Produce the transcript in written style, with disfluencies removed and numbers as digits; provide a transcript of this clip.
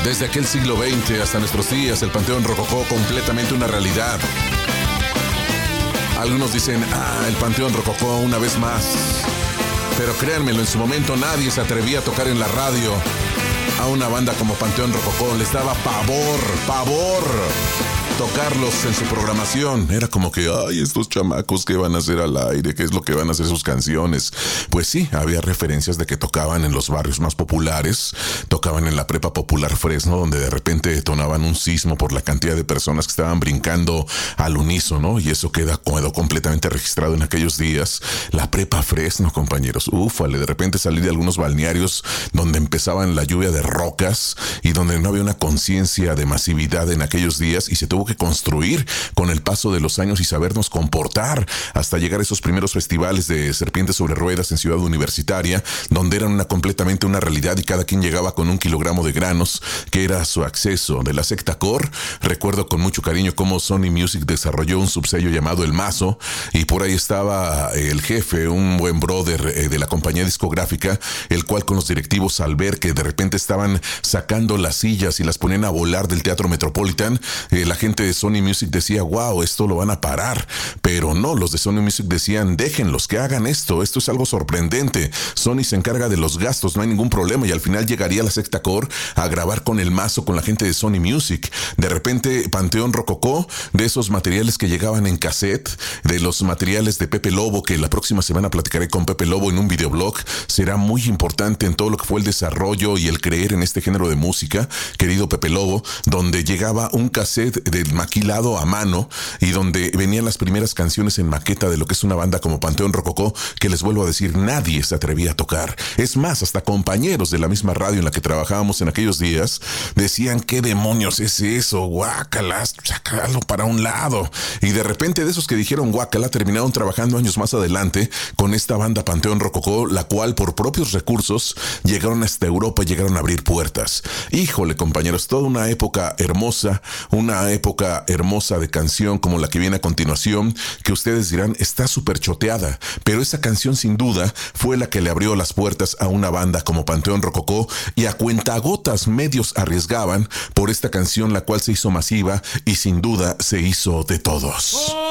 Desde aquel siglo XX hasta nuestros días, el Panteón Rococó completamente una realidad. Algunos dicen, el Panteón Rococó una vez más. Pero créanmelo, en su momento nadie se atrevía a tocar en la radio a una banda como Panteón Rococó. Les daba pavor tocarlos en su programación. Era como que, estos chamacos, ¿qué van a hacer al aire? ¿Qué es lo que van a hacer sus canciones? Pues sí, había referencias de que tocaban en los barrios más populares, tocaban en la prepa popular Fresno, donde de repente detonaban un sismo por la cantidad de personas que estaban brincando al unísono, y eso quedó completamente registrado en aquellos días. La prepa Fresno, compañeros, úfale, de repente salí de algunos balnearios donde empezaban la lluvia de rocas y donde no había una conciencia de masividad en aquellos días, y se tuvo que construir con el paso de los años y sabernos comportar hasta llegar a esos primeros festivales de Serpientes sobre Ruedas en Ciudad Universitaria, donde eran completamente una realidad y cada quien llegaba con 1 kilogramo de granos, que era su acceso. De la secta core, recuerdo con mucho cariño cómo Sony Music desarrolló un subsello llamado El Mazo, y por ahí estaba el jefe, un buen brother de la compañía discográfica, el cual con los directivos, al ver que de repente estaban sacando las sillas y las ponían a volar del Teatro Metropolitan, la gente de Sony Music decía, wow, esto lo van a parar. Pero no, los de Sony Music decían, déjenlos que hagan esto es algo sorprendente. Sony se encarga de los gastos, no hay ningún problema. Y al final llegaría la secta core a grabar con El Mazo, con la gente de Sony Music. De repente, Panteón Rococó, de esos materiales que llegaban en cassette, de los materiales de Pepe Lobo, que la próxima semana platicaré con Pepe Lobo en un videoblog, será muy importante en todo lo que fue el desarrollo y el creer en este género de música, querido Pepe Lobo, donde llegaba un cassette del maquilado a mano y donde venían las primeras canciones en maqueta de lo que es una banda como Panteón Rococó, que les vuelvo a decir, nadie se atrevía a tocar. Es más, hasta compañeros de la misma radio en la que trabajábamos en aquellos días decían, ¿qué demonios es eso? Guácala, sácalo para un lado. Y de repente, de esos que dijeron guácala, terminaron trabajando años más adelante con esta banda Panteón Rococó, la cual por propios recursos llegaron hasta Europa y llegaron a abrir puertas. Híjole, compañeros, toda una época hermosa de canción como la que viene a continuación, que ustedes dirán, está súper choteada, pero esa canción sin duda fue la que le abrió las puertas a una banda como Panteón Rococó, y a cuentagotas medios arriesgaban por esta canción, la cual se hizo masiva y sin duda se hizo de todos.